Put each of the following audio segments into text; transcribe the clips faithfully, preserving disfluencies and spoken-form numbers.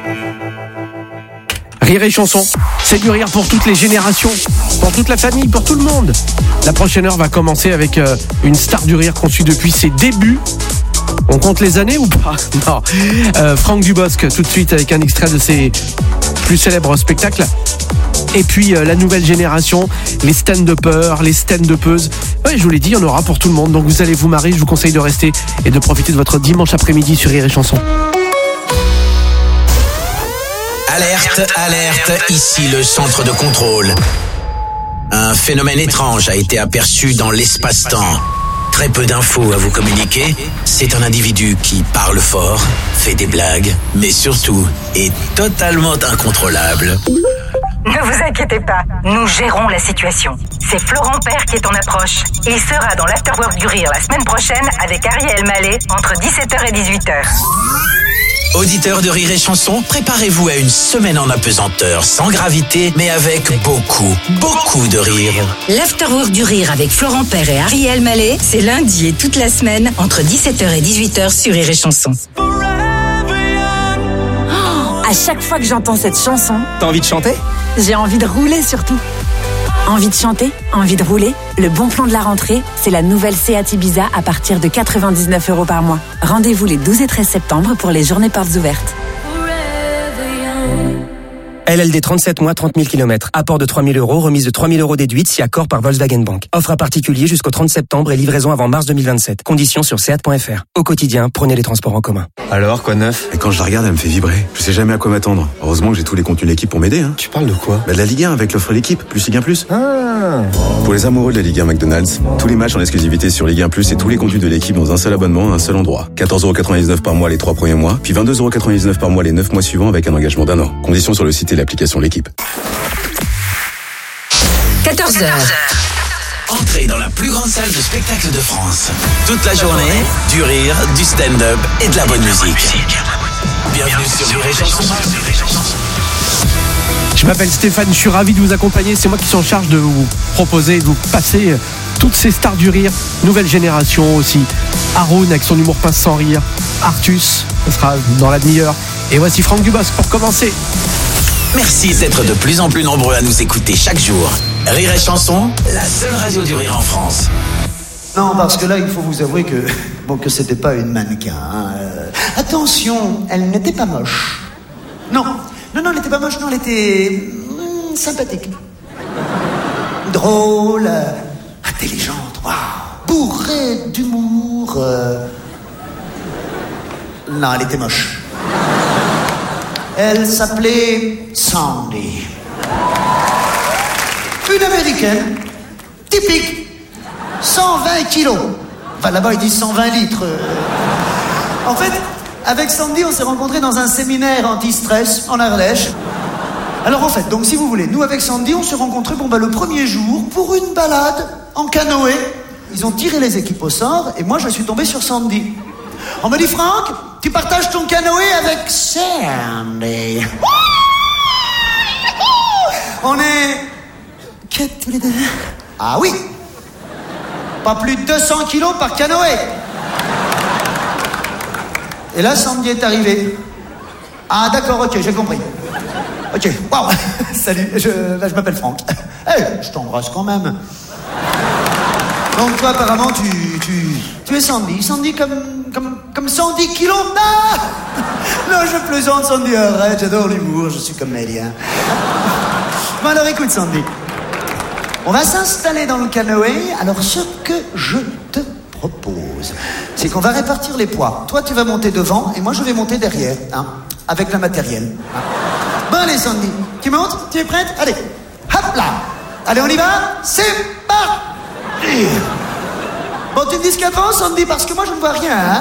Rire et chanson, c'est du rire pour toutes les générations, pour toute la famille, pour tout le monde. La prochaine heure va commencer avec euh, une star du rire qu'on suit depuis ses débuts. On compte les années ou pas? Non. Euh, Franck Dubosc, tout de suite avec un extrait de ses plus célèbres spectacles. Et puis euh, la nouvelle génération, les stand-uppers, les stand-uppeuses. Ouais, je vous l'ai dit, il y en aura pour tout le monde. Donc vous allez vous marrer, je vous conseille de rester et de profiter de votre dimanche après-midi sur Rire et Chanson. Alerte, alerte, ici le centre de contrôle. Un phénomène étrange a été aperçu dans l'espace-temps. Très peu d'infos à vous communiquer. C'est un individu qui parle fort, fait des blagues, mais surtout est totalement incontrôlable. Ne vous inquiétez pas, nous gérons la situation. C'est Florent Père qui est en approche. Il sera dans l'Afterwork du Rire la semaine prochaine avec Ariel Mallet entre dix-sept heures et dix-huit heures. Auditeurs de Rire et Chanson, préparez-vous à une semaine en apesanteur, sans gravité, mais avec beaucoup, beaucoup de rire. L'Afterwork du Rire avec Florent Père et Ariel Mallet, c'est lundi et toute la semaine entre dix-sept heures et dix-huit heures sur Rire et Chanson. Oh, à chaque fois que j'entends cette chanson, t'as envie de chanter ? J'ai envie de rouler surtout. Envie de chanter, envie de rouler. Le bon plan de la rentrée, c'est la nouvelle Seat Ibiza à partir de quatre-vingt-dix-neuf euros par mois. Rendez-vous les douze et treize septembre pour les journées portes ouvertes. L L D trente-sept mois, trente mille kilomètres. Apport de trois mille euros, remise de trois mille euros déduite si accord par Volkswagen Bank. Offre à particulier jusqu'au trente septembre et livraison avant mars deux mille vingt-sept. Conditions sur seat point f r. Au quotidien, prenez les transports en commun. Alors, quoi de neuf ? Et quand je la regarde, elle me fait vibrer. Je sais jamais à quoi m'attendre. Heureusement que j'ai tous les contenus de l'équipe pour m'aider. Hein. Tu parles de quoi ? Bah de la Ligue un avec l'offre l'équipe, plus Ligue un plus. Ah. Pour les amoureux de la Ligue un McDonald's, tous les matchs en exclusivité sur Ligue un plus et tous les contenus de l'équipe dans un seul abonnement à un seul endroit. quatorze euros quatre-vingt-dix-neuf par mois les trois premiers mois, puis vingt-deux euros quatre-vingt-dix-neuf par mois les neuf mois suivants avec un engagement d'un an. Conditions sur le site et l'application L'équipe. quatorze heures. Entrez dans la plus grande salle de spectacle de France. Toute la journée, du rire, du stand-up et de la bonne musique. Bienvenue sur Rire et Chanson. Je m'appelle Stéphane, je suis ravi de vous accompagner. C'est moi qui suis en charge de vous proposer, de vous passer toutes ces stars du rire. Nouvelle génération aussi. Haroun avec son humour pince sans rire. Artus, ça sera dans la demi-heure. Et voici Franck Dubosc pour commencer. Merci d'être de plus en plus nombreux à nous écouter chaque jour. Rire et Chanson, la seule radio du rire en France. Non, parce que là, il faut vous avouer que bon, que c'était pas une mannequin. Hein. Euh, attention, elle n'était pas moche. Non, non, non, elle n'était pas moche. Non, elle était hum, sympathique, drôle, euh, intelligente, waouh, bourrée d'humour. Euh... Non, elle était moche. Elle s'appelait Sandy. Une américaine, typique, cent vingt kilos. Enfin, là-bas, ils disent cent vingt litres. En fait, avec Sandy, on s'est rencontrés dans un séminaire anti-stress en Ardèche. Alors, en fait, donc, si vous voulez, nous, avec Sandy, on s'est rencontrés, bon, bah, le premier jour, pour une balade en canoë. Ils ont tiré les équipes au sort, et moi, je suis tombé sur Sandy. On me dit, Franck, tu partages ton canoë avec Sandy. On est... Qu'est-ce tous les deux? Ah oui. Pas plus de deux cents kilos par canoë. Et là, Sandy est arrivée. Ah d'accord, ok, j'ai compris. Ok, waouh. Salut, je, là, je m'appelle Franck. Eh, hey, je t'embrasse quand même. Donc toi, apparemment, tu, tu, tu es Sandy. Sandy comme, comme, comme cent dix kilos. Ah non, je plaisante, Sandy, arrête, j'adore l'humour, je suis comédien. Bon alors, écoute, Sandy. On va s'installer dans le canoë. Alors, ce que je te propose, c'est qu'on va répartir les poids. Toi, tu vas monter devant et moi, je vais monter derrière, hein, avec le matériel. Hein. Bon, allez, Sandy, tu montes? Tu es prête? Allez, hop là. Allez, on y va? C'est parti. Bon, tu me dis ce qu'il y a devant, Sandy, parce que moi, je ne vois rien, hein.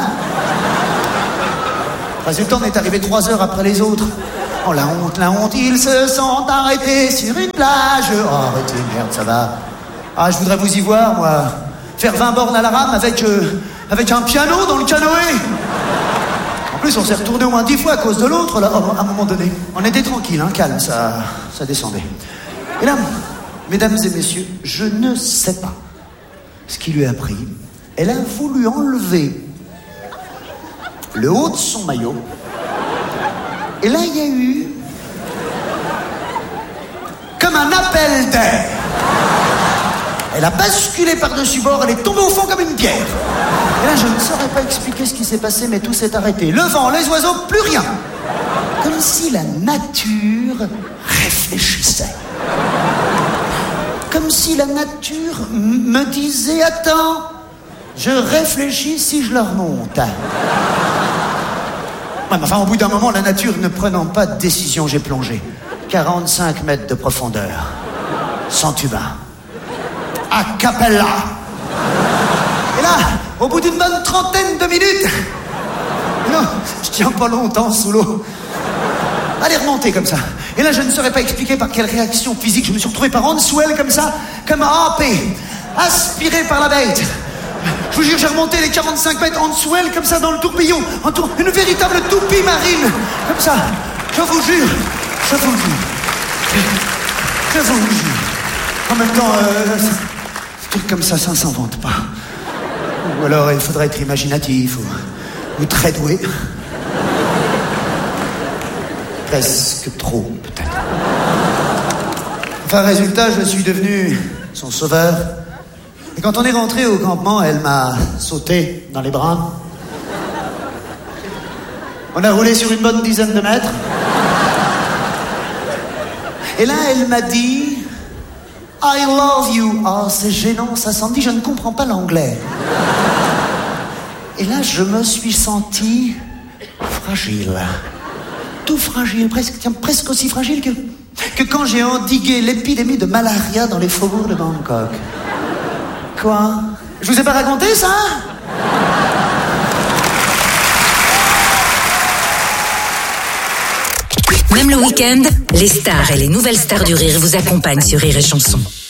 Résultat, on est arrivé trois heures après les autres. Oh, la honte, la honte, ils se sont arrêtés sur une plage. Oh, arrêtez, merde, ça va. Ah, je voudrais vous y voir, moi. Faire vingt bornes à la rame avec, euh, avec un piano dans le canoë. En plus, on s'est retourné au moins dix fois à cause de l'autre, là, à un moment donné. On était tranquille, hein, calme, ça, ça descendait. Et là, mesdames et messieurs, je ne sais pas ce qui lui a pris. Elle a voulu enlever le haut de son maillot Et là, il y a eu comme un appel d'air. Elle a basculé par-dessus bord, elle est tombée au fond comme une pierre. Et là, je ne saurais pas expliquer ce qui s'est passé, mais tout s'est arrêté. Le vent, les oiseaux, plus rien. Comme si la nature réfléchissait. Comme si la nature m- me disait, attends, je réfléchis si je leur monte. Ouais, mais enfin, au bout d'un moment, la nature ne prenant pas de décision, j'ai plongé. quarante-cinq mètres de profondeur. Sans tuba. A cappella. Et là, au bout d'une bonne trentaine de minutes... Non, je tiens pas longtemps sous l'eau. Allez, remonter comme ça. Et là, je ne saurais pas expliquer par quelle réaction physique je me suis retrouvé par en dessous elle, comme ça, comme happé, aspiré par la bête. Je vous jure, j'ai remonté les quarante-cinq mètres en dessous elle, comme ça, dans le tourbillon. En tour... Une véritable toupie marine. Comme ça. Je vous jure. Je vous jure. Je vous jure. En même temps, euh, des trucs comme ça, ça ne s'invente pas. Ou alors, il faudrait être imaginatif, ou, ou très doué. Presque trop, peut-être. Enfin, résultat, je suis devenu son sauveur. Et quand on est rentré au campement, elle m'a sauté dans les bras. On a roulé sur une bonne dizaine de mètres. Et là, elle m'a dit... I love you. Oh, c'est gênant, ça s'en dit, je ne comprends pas l'anglais. Et là, je me suis senti fragile. Tout fragile, presque, tiens, presque aussi fragile que, que quand j'ai endigué l'épidémie de malaria dans les faubourgs de Bangkok. Quoi? Je vous ai pas raconté ça? Même le week-end, les stars et les nouvelles stars du rire vous accompagnent sur Rire et Chanson.